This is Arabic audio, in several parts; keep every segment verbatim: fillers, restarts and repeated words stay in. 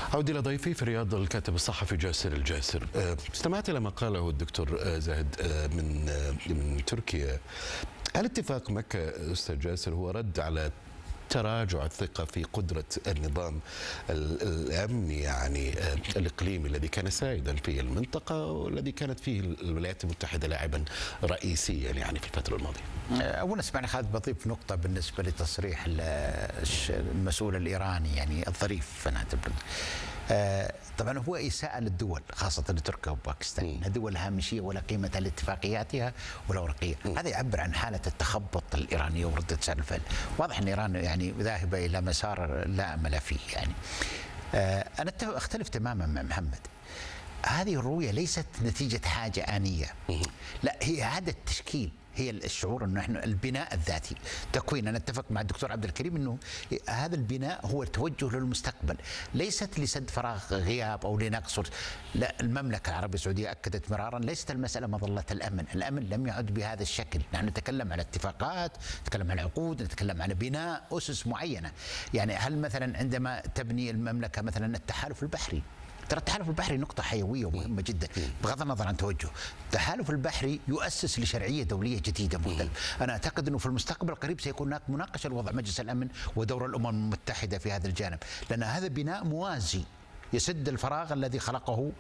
أعود إلى ضيفي في الرياض الكاتب الصحفي جاسر الجاسر. استمعت إلى ما قاله الدكتور زاهد من من تركيا. هل اتفاق مكة أستاذ جاسر هو رد على تراجع الثقة في قدرة النظام الأمني يعني الإقليمي الذي كان سائدا في المنطقة والذي كانت فيه الولايات المتحدة لاعبا رئيسيا يعني في الفترة الماضية؟ أولا اسمعني خالد، بضيف نقطة بالنسبة لتصريح المسؤول الإيراني يعني الظريف نعتبر. طبعا هو إساءة للدول خاصة لتركيا وباكستان، دول هامشية ولا قيمة لاتفاقياتها ولا ورقية. هذا يعبر عن حالة التخبط الإيرانية وردة فعل الفعل. واضح أن إيران يعني ذاهبة إلى مسار لا أمل فيه. يعني أنا أختلف تماما مع محمد. هذه الرؤية ليست نتيجة حاجة آنية، لا، هي إعادة تشكيل، هي الشعور انه احنا البناء الذاتي تكوين. انا اتفق مع الدكتور عبد الكريم انه هذا البناء هو التوجه للمستقبل، ليست لسد فراغ غياب او لنقص. لا، المملكه العربيه السعوديه اكدت مرارا ليست المساله مظله الامن، الامن لم يعد بهذا الشكل. نحن نتكلم على اتفاقات، نتكلم على عقود، نتكلم على بناء اسس معينه. يعني هل مثلا عندما تبني المملكه مثلا التحالف البحري، ترى التحالف البحري نقطة حيوية ومهمة جدا بغض النظر عن توجه. التحالف البحري يؤسس لشرعية دولية جديدة مختلفة. أنا أعتقد أنه في المستقبل القريب سيكون هناك مناقشة لوضع مجلس الأمن ودور الأمم المتحدة في هذا الجانب، لأن هذا بناء موازي يسد الفراغ الذي خلقه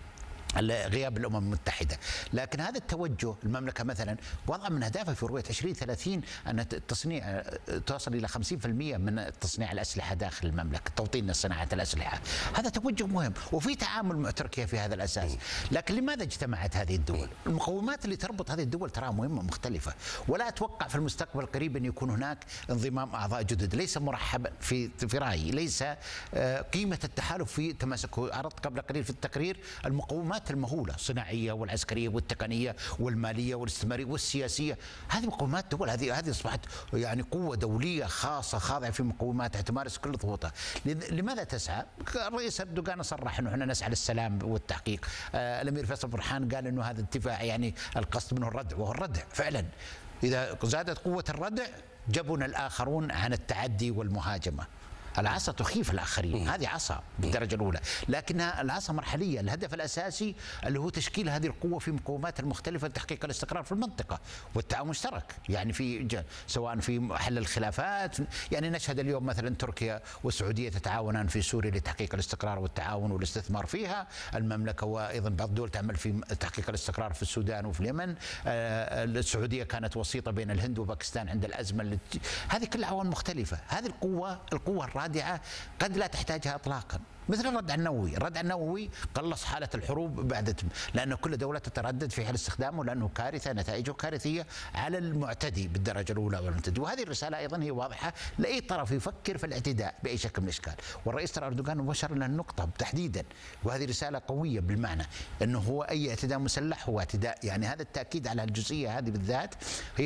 غياب الامم المتحده. لكن هذا التوجه، المملكه مثلا وضع من اهدافها في رؤيه عشرين ثلاثين ان التصنيع تصل الى خمسين بالمئة من تصنيع الاسلحه داخل المملكه، توطين صناعه الاسلحه. هذا توجه مهم وفي تعامل مع تركيا في هذا الاساس. لكن لماذا اجتمعت هذه الدول؟ المقومات اللي تربط هذه الدول تراها مهمه مختلفه، ولا اتوقع في المستقبل القريب ان يكون هناك انضمام اعضاء جدد. ليس مرحبا في في رايي، ليس قيمه التحالف في تماسكه. عرضت قبل قليل في التقرير المقومات المهولة الصناعية والعسكرية والتقنية والمالية والاستثمارية والسياسية. هذه مقومات دول، هذه هذه أصبحت يعني قوة دولية خاصة خاضعة في مقوماتها تمارس كل ضغوطها. لماذا تسعى؟ الرئيس أردوغان صرح أنه احنا نسعى للسلام والتحقيق. آه الأمير فيصل برهان قال أنه هذا الدفاع يعني القصد منه الردع، وهو الردع فعلا. إذا زادت قوة الردع جبن الآخرون عن التعدي والمهاجمة. العصا تخيف الآخرين، هذه عصا بالدرجة الأولى، لكنها العصا مرحلية. الهدف الأساسي اللي هو تشكيل هذه القوة في مقومات المختلفة لتحقيق الاستقرار في المنطقة والتعاون مشترك، يعني في سواء في حل الخلافات. يعني نشهد اليوم مثلا تركيا والسعودية تتعاونان في سوريا لتحقيق الاستقرار والتعاون والاستثمار فيها. المملكة وأيضا بعض الدول تعمل في تحقيق الاستقرار في السودان وفي اليمن. السعودية كانت وسيطة بين الهند وباكستان عند الأزمة اللي... هذه كلها عوامل مختلفة. هذه القوة القوة الرادعة قد لا تحتاجها اطلاقا، مثل الردع النووي. الردع النووي قلص حالة الحروب بعد، لأن كل دولة تتردد في حال استخدامه لأنه كارثة، نتائجه كارثية على المعتدي بالدرجة الأولى والمعتدي. وهذه الرسالة أيضا هي واضحة لأي طرف يفكر في الاعتداء بأي شكل من الأشكال. والرئيس ترى أردوغان مباشر لها النقطة تحديدا، وهذه رسالة قوية بالمعنى أنه هو أي اعتداء مسلح هو اعتداء. يعني هذا التأكيد على الجزئية هذه بالذات هي